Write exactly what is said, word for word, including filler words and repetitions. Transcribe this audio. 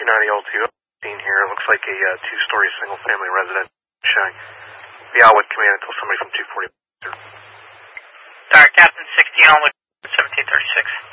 ninety L two scene here. It looks like a uh, two-story single-family residence showing. Be out with command until somebody from two forty. Alright, Captain sixteen, I'll look at seventeen thirty-six.